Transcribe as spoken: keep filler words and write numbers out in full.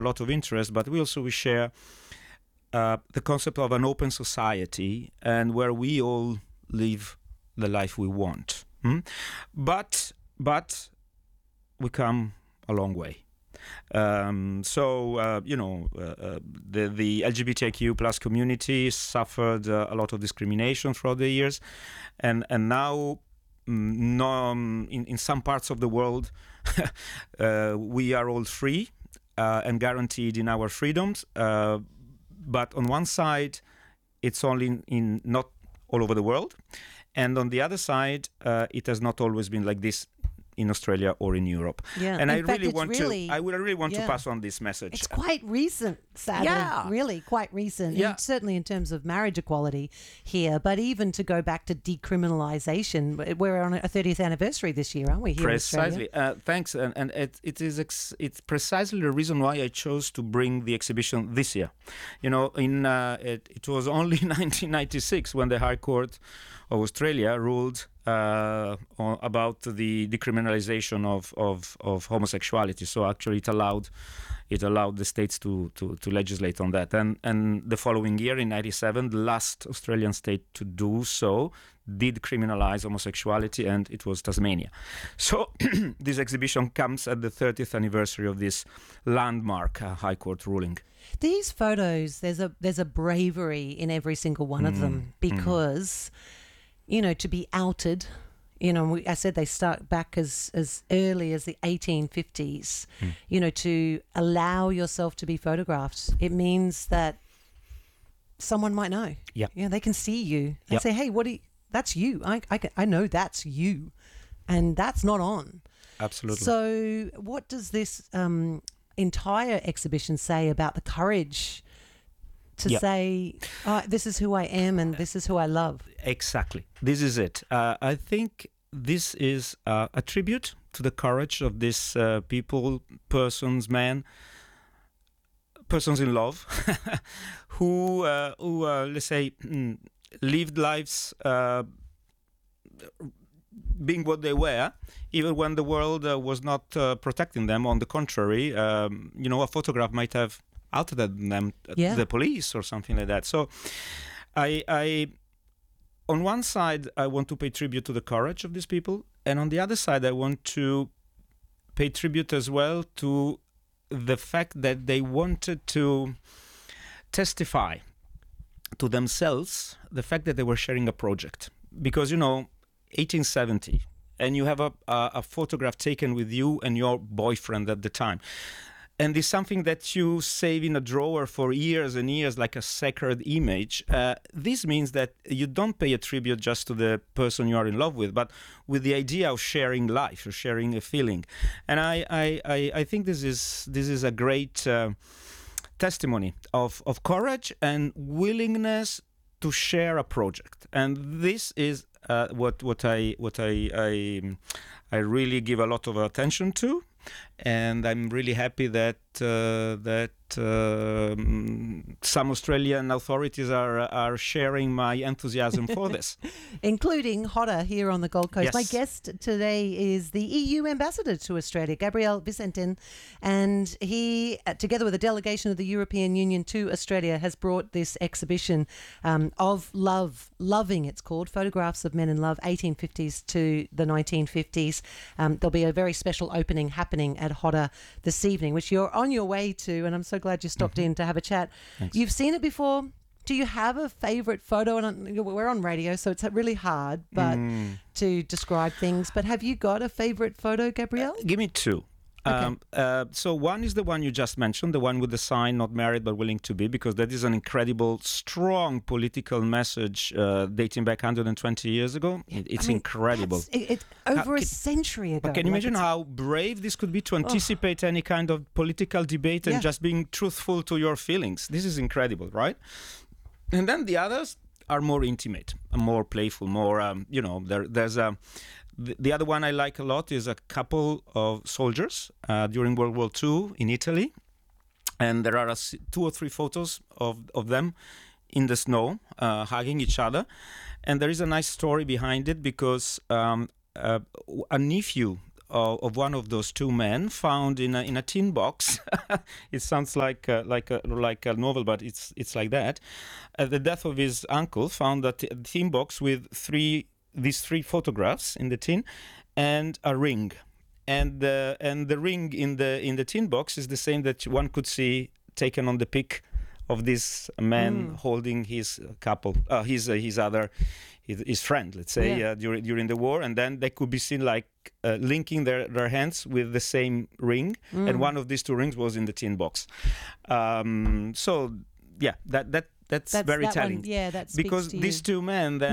a lot of interest, but we also we share uh, the concept of an open society and where we all live the life we want. Hmm? But but we come a long way. Um, so uh, you know uh, uh, the the L G B T Q plus community suffered uh, a lot of discrimination throughout the years, and and now mm, no, um, in in some parts of the world uh, we are all free uh, and guaranteed in our freedoms. Uh, but on one side, it's only in, in not all over the world, and on the other side, uh, it has not always been like this in Australia or in Europe. Yeah. And in I fact, really want really, to I would really want yeah. to pass on this message. It's quite recent, sadly. Yeah. Really quite recent. Yeah. And certainly in terms of marriage equality here, but even to go back to decriminalisation, we're on a thirtieth anniversary this year, aren't we? Here Precisely. In Australia? Uh, thanks. And, and it, it is ex- it's precisely the reason why I chose to bring the exhibition this year. You know, in uh, it, it was only nineteen ninety-six when the High Court of Australia ruled uh, on, about the decriminalisation of, of, of homosexuality. So actually, it allowed it allowed the states to, to, to legislate on that. And and the following year, in ninety-seven, the last Australian state to do so did criminalise homosexuality, and it was Tasmania. So this exhibition comes at the thirtieth anniversary of this landmark uh, High Court ruling. These photos, there's a there's a bravery in every single one of them because, you know, to be outed, you know, we, I said they start back as, as early as the eighteen fifties, mm. you know, to allow yourself to be photographed. It means that someone might know. Yeah. You know, they can see you. They Yep. say, hey, what do you, that's you. I, I, can, I know that's you. And that's not on. Absolutely. So what does this um, entire exhibition say about the courage to Yep. say, oh, this is who I am and this is who I love? Exactly. This is it. Uh, I think this is uh, a tribute to the courage of these uh, people, persons, men, persons in love, who, uh, who uh, let's say, mm, lived lives uh, being what they were, even when the world uh, was not uh, protecting them. On the contrary, um, you know, a photograph might have outed them to Yeah. the police or something like that. So I, I, on one side, I want to pay tribute to the courage of these people, and on the other side, I want to pay tribute as well to the fact that they wanted to testify to themselves the fact that they were sharing a project. Because, you know, eighteen seventy, and you have a, a, a photograph taken with you and your boyfriend at the time. And it's something that you save in a drawer for years and years, like a sacred image. Uh, this means that you don't pay a tribute just to the person you are in love with, but with the idea of sharing life, or sharing a feeling. And I, I, I, I think this is this is a great uh, testimony of, of courage and willingness to share a project. And this is uh, what what I what I, I I really give a lot of attention to. And I'm really happy that uh, that uh, some Australian authorities are are sharing my enthusiasm for this, including Hodder here on the Gold Coast. Yes. My guest today is the E U ambassador to Australia, Gabriel Vicentin, and he, uh, together with a delegation of the European Union to Australia, has brought this exhibition um, of love, loving it's called, photographs of men in love, eighteen fifties to the nineteen fifties. Um, there'll be a very special opening happening at Hodder this evening, which you're on your way to, and I'm so glad you stopped mm-hmm. in to have a chat. Thanks. You've seen it before. Do you have a favourite photo? And we're on radio, so it's really hard but Mm. to describe things. But have you got a favourite photo, Gabrielle? Give me two. Okay. Um, uh, so one is the one you just mentioned, the one with the sign, not married but willing to be, because that is an incredible, strong political message uh, dating back one hundred twenty years ago. It, it's I mean, incredible. that's- it- It's over How- a can- century ago. But can you Like, imagine it's- how brave this could be to anticipate any kind of political debate and Yeah. just being truthful to your feelings? This is incredible, right? And then the others are more intimate, more playful, more, um, you know, there, there's a... The, the other one I like a lot is a couple of soldiers uh, during World War Two in Italy. And there are a, s- two or three photos of, of them in the snow, uh, hugging each other. And there is a nice story behind it because um, uh, a nephew of, of one of those two men found in a, in a tin box. It sounds like uh, like a, like a novel, but it's it's like that. At the death of his uncle, found a t- tin box with three these three photographs in the tin, and a ring, and the and the ring in the in the tin box is the same that one could see taken on the pic of this man Mm. holding his couple, uh, his uh, his other, his, his friend, let's say, Yeah. uh, during during the war, and then they could be seen like uh, linking their, their hands with the same ring, Mm. and one of these two rings was in the tin box. Um, so yeah, that that that's, That's very that telling one, yeah, that speaks because to you. these two men then.